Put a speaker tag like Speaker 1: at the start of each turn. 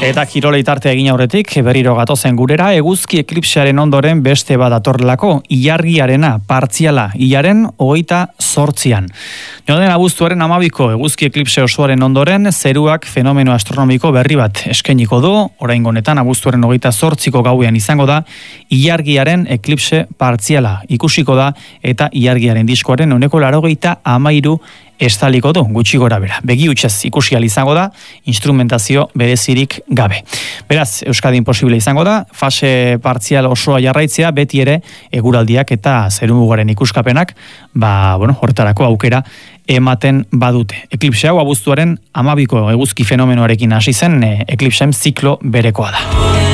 Speaker 1: Eta kirola itartea egin aurretik, berriro gatozen gurera, eguzki eklipsearen ondoren beste bat datorrelako, ilargiarena, partziala, ilaren 28an. Joan den abuztuaren 12ko eguzki eklipse osoaren ondoren, zeruak fenomeno astronomiko berri bat eskainiko du, oraingo honetan abuztuaren 28ko gauean izango da, ilargiaren eklipse partziala ikusiko da, eta ilargiaren diskoaren 93 estaliko du, gutxi gora bera. Begi hutsez ikusi ahal izango da, instrumentazio berezirik gabe. Beraz, Euskadin posible izango da, fase partzial osoa jarraitzea, beti ere eguraldiak eta zerumugaren ikuskapenak, horretarako aukera ematen badute. Eklipse hau abuztuaren 12ko eguzki fenomenoarekin hasi zen, eklipseen ziklo berekoa da.